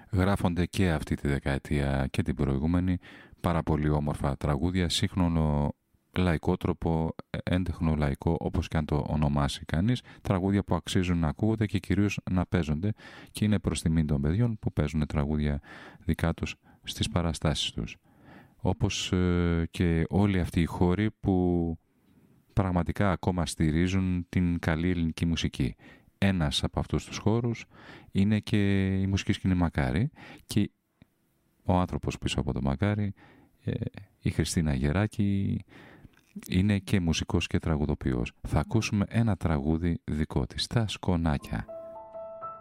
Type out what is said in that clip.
γράφονται και αυτή τη δεκαετία και την προηγούμενη πάρα πολύ όμορφα τραγούδια, σύγχρονο λαϊκό τρόπο, έντεχνο λαϊκό, όπως και αν το ονομάσει κανείς, τραγούδια που αξίζουν να ακούγονται και κυρίως να παίζονται, και είναι προς τιμή των παιδιών που παίζουν τραγούδια δικά τους στις παραστάσεις τους. Όπως και όλοι αυτοί οι χώροι που πραγματικά ακόμα στηρίζουν την καλή ελληνική μουσική. Ένας από αυτούς τους χώρους είναι και η μουσική σκηνή Μακάρι, και ο άνθρωπος πίσω από το Μακάρι, η Χριστίνα Γεράκη, είναι και μουσικός και τραγουδοποιός. Θα ακούσουμε ένα τραγούδι δικό της, «Τα Σκονάκια».